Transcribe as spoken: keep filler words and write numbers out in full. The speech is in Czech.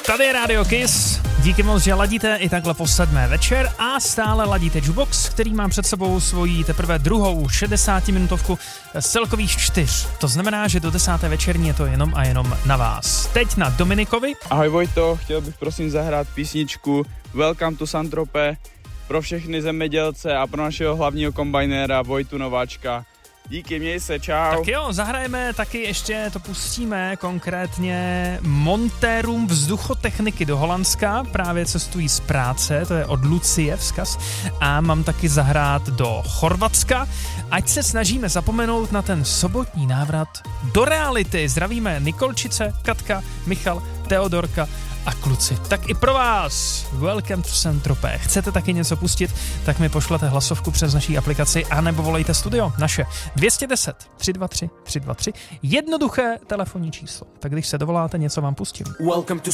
Tady je Radio Kiss. Díky moc, že ladíte i takhle po sedmé večer a stále ladíte Jukebox, který má před sebou svoji teprve druhou šedesátiminutovku z celkových čtyř. To znamená, že do desáté večerní je to jenom a jenom na vás. Teď na Dominikovi. Ahoj Vojto, chtěl bych prosím zahrát písničku Welcome to Saint-Tropez pro všechny zemědělce a pro našeho hlavního kombajnéra Vojtu Nováčka. Díky, měj se, čau. Tak jo, zahrajeme taky ještě, to pustíme konkrétně montérům vzduchotechniky do Holandska, právě cestují z práce, to je od Lucie vzkaz, a mám taky zahrát do Chorvatska, ať se snažíme zapomenout na ten sobotní návrat do reality. Zdravíme Nikolčice, Katka, Michal, Teodorka a kluci. Tak i pro vás Welcome to Saint-Tropez. Chcete taky něco pustit, tak mi pošlete hlasovku přes naší aplikaci a nebo volejte studio naše dvě stě deset tři dva tři tři dva tři. Jednoduché telefonní číslo. Tak když se dovoláte, něco vám pustím. Welcome to